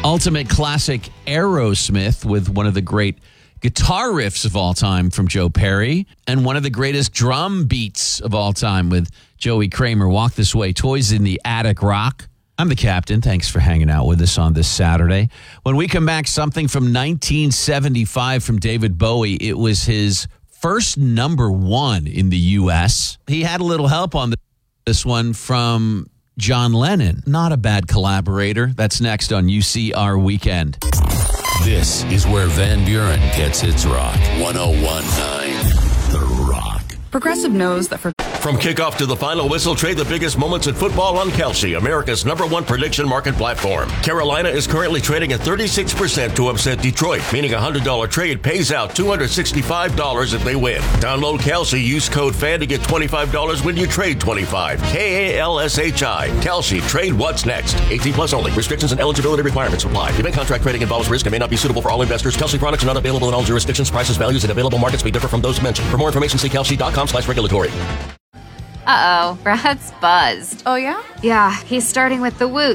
Ultimate classic Aerosmith with one of the great guitar riffs of all time from Joe Perry and one of the greatest drum beats of all time with Joey Kramer. Walk This Way, Toys in the Attic Rock. I'm the captain. Thanks for hanging out with us on this Saturday. When we come back, something from 1975 from David Bowie. It was his first number one in the U.S. He had a little help on this one from John Lennon. Not a bad collaborator. That's next on UCR Weekend. This is where Van Buren gets its rock. 101.9 The Rock. Progressive knows that From kickoff to the final whistle, trade the biggest moments in football on Kalshi, America's #1 prediction market platform. Carolina is currently trading at 36% to upset Detroit, meaning a $100 trade pays out $265 if they win. Download Kalshi, use code FAN to get $25 when you trade $25. KALSHI. Kalshi, trade what's next. 18 plus only. Restrictions and eligibility requirements apply. Event contract trading involves risk and may not be suitable for all investors. Kalshi products are not available in all jurisdictions. Prices, values, and available markets may differ from those mentioned. For more information, see kalshi.com/regulatory. Uh-oh, Brad's buzzed. Oh, yeah? Yeah, he's starting with the Woot.